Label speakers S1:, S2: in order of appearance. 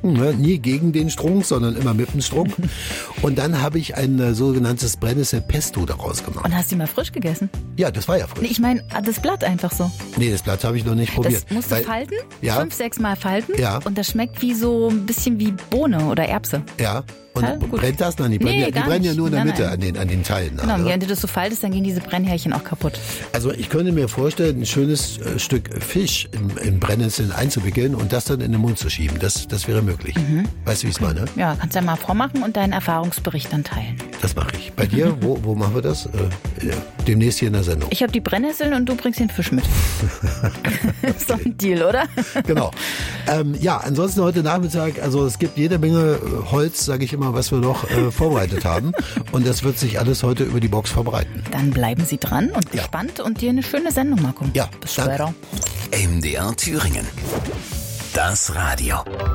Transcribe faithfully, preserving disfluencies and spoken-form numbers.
S1: backen, ne? Nie gegen den Strunk, sondern immer mit dem Strunk. Und dann habe ich ein äh, sogenanntes Brennnessel-Pesto daraus gemacht.
S2: Und hast du die mal frisch gegessen?
S1: Ja, das war ja frisch.
S2: Nee, ich meine, das Blatt einfach so.
S1: Nee, das Blatt habe ich noch nicht probiert.
S2: Das musst du
S1: weil,
S2: falten,
S1: ja,
S2: fünf, sechs Mal falten.
S1: Ja.
S2: Und das schmeckt wie so ein bisschen wie Bohne oder Erbse.
S1: Ja. Und
S2: Ja, gut.
S1: brennt das? Nein, die brennen,
S2: Nee,
S1: ja, die
S2: gar
S1: brennen ja
S2: nicht.
S1: nur in der
S2: Nein,
S1: Mitte
S2: nein.
S1: an den, an den Teilen.
S2: Genau,
S1: ne?
S2: wenn du das so faltest, dann gehen diese Brennhärchen auch kaputt.
S1: Also ich könnte mir vorstellen, ein schönes äh, Stück Fisch in, in Brennnesseln einzuwickeln und das dann in den Mund zu schieben. Das, das wäre möglich. Mhm. Weißt du, wie ich es meine?
S2: Ja, kannst ja mal vormachen und deinen Erfahrungsbericht dann teilen.
S1: Das mache ich. Bei dir, wo, wo machen wir das? Äh, demnächst hier in der Sendung.
S2: Ich habe die Brennnesseln und du bringst den Fisch mit. Ist doch ein Deal, oder?
S1: Genau. Ähm, ja, ansonsten heute Nachmittag, also es gibt jede Menge äh, Holz, sage ich immer, was wir noch äh, vorbereitet haben. Und das wird sich alles heute über die Box verbreiten.
S2: Dann bleiben Sie dran und
S1: Ja.
S2: gespannt und dir eine schöne Sendung, Marco.
S1: Ja,
S2: bis
S1: danke.
S2: später.
S3: M D R Thüringen. Das Radio.